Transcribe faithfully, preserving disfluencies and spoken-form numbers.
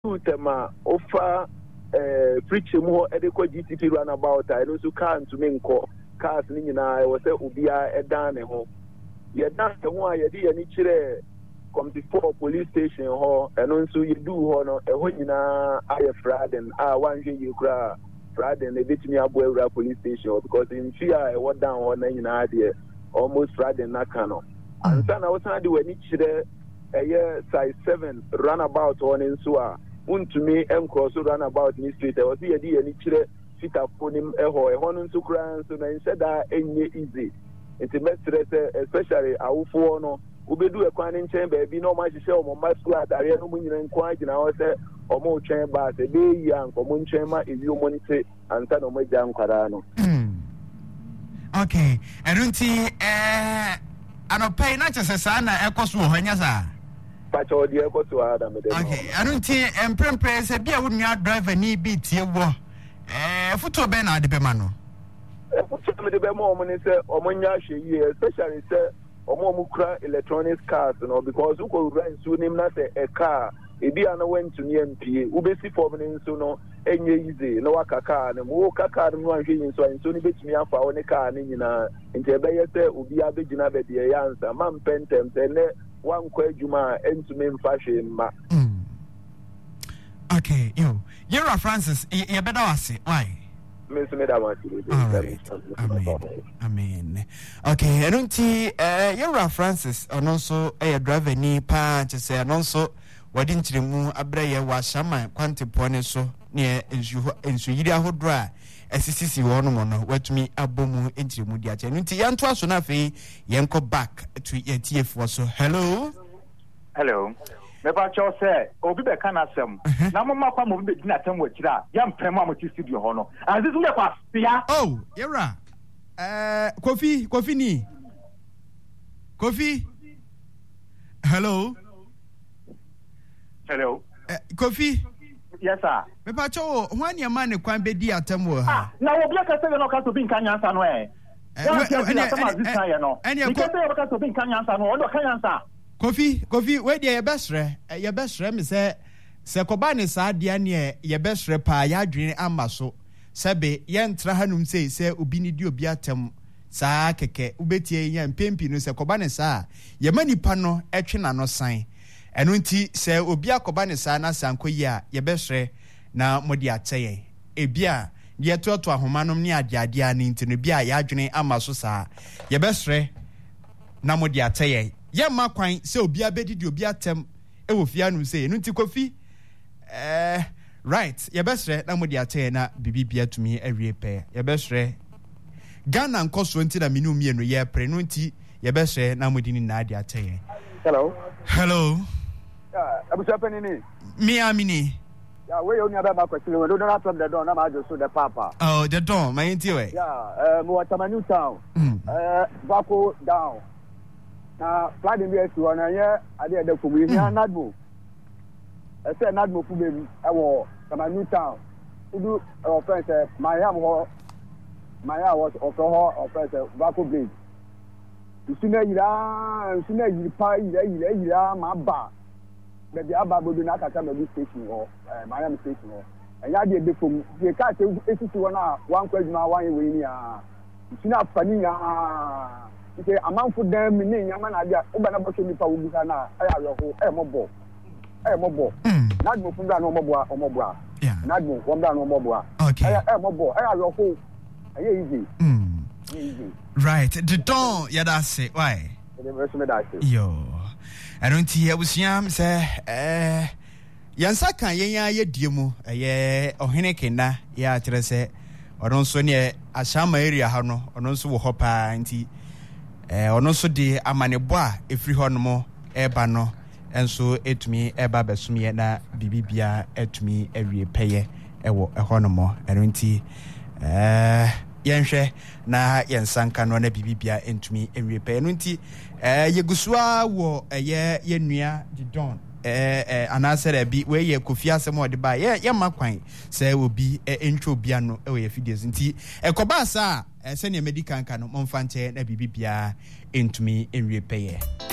Tema offer uh preaching more adequate G T P runabout. I know so can't to make cars in I was a ubia a dane home. Yet that's the one you did any chile come before police station hall and also you do honor a winner I a fraud and I one you cry fraud and they beat me up where police station because in fear I was down on an idea almost fraud and not cano. And son I was not doing any chile a year size seven runabout on in Sua. To me, M cross run about me street. I was here, any chile, fit up for him, a hoe, a honor to crowns, and I said that ain't easy. It's a best, especially our phone. We do a quantum chamber, be no much show, my squad, I am winning quite in our set, or more chamber, a day young, or moon chamber, if you monitor, and son of my damn Carano. Okay, I don't see, eh, I don't pay not just a son, a cost for Hanyasa. Okay, I don't think and Prempre said, "Be a would not drive a knee beat here." Eh, Futo Bena de Bemano. The Bemo, or Monyashi, especially say, or Momukra electronic cars, you know, because who could rent soon him not a car. If you are went to N P A, who basically for me, so no, any easy, no car, and more car, and one thing, so I'm soon bit me up for a car, and in a interview, will be a big nabbit, the answer, Mam Pentem, and one quajuma and to main fashion. Okay, you, you're a Francis, you better ask it. Why? Miss Medawati. Amen. Amen. Okay, I don't see, uh, you're a Francis, and also a driver knee patch, say, and also what didn't you move a brayer was some quantity point so near in Suida Hodra. S C C one one, what me a boom into Mudia. And Yan twas on a fee, Yanko back to your T F was so. Hello. Hello. Never chose say, Obi Canasum. Now, Mamma will be nothing with that. Young Prema with studio honor. And this is the past. Oh, Yara. Uh, coffee, coffee, ni. Coffee. Hello. Hello. Uh, coffee. Yes, sir. Me pacho, when your man can be dear Tamo. Ah, now black I said no car to be Kanya Sanway. And you can't say to be Kanya San or Kanya. Coffee, coffee, where your best re, your best rem say, Sakobani sa diania, your best repa, yadrin amaso. Sabe, yan trahanum say, say, ubini dio biatem, sa keke, ubetie yan pimpino, Sakobani sa, your money pano, etchina no sign. And when tea say, Obia Kobani sana sanko ya, your best re. Na modia teye ebia ye to to ahomanom ne adiadia ne ntino bia ya adwene amaso saa ye besre na modia teye ye makwan se obia bedidi obia tem e wo fia no se no nti kofi eh right ye besre na modia teye na bibibia tumi awie pe ye besre Ghana nkoso nti na minu mie no ye pre no nti ye besre na modini na adia teye. Hello. Hello. Yeah, abusa penini. Me amini. Yeah, we only have a question. We don't have from the door. I'm just the papa. Oh, the door, my intiway. Yeah, uh, Muatamanu town. Uh, Bako down. Now, Friday, we have to run a year. I did the Kubi, Nadmo. I said Nadmo Kubi, I was Tamanu town. Who do offense, my house, my house of her offense, Bako Blade. You see, you see, you pay, you are my bar. But the Abba do not come to this station or Miami station or and I did from the cat one one question one way. It's not funny. It's a amount for them in Yaman idea. Obanabashini Pawuna, I have a mobile. A mobile. Not more from that no mobile or mobile. Yeah, not more from that no mobile. Okay, a mobile. I have your whole easy. Easy. Right, the door, yeah, that's it. Why? Yo. I don't hear was yam say eh yansaka yenya ye diemu eh ohenekena ya kire se odon so ne ashama area ha no odon so wo hopa nti eh odon so de amanebo a efri ho no mo eba no enso etumi eba besumye na bibibia etumi awie peye ewo eho no mo eno nti eh yenhwe na yensanka no na bibibia entumi awie peye no nti eh yegusua wo eye yenua di don eh eh anasere bi we ye Kofi asem odi ba ye ye makwan se obi entwo bia no e we fidies nti ekoba sa se ne medical nka no momfa nche na bibibia entumi enwie peye.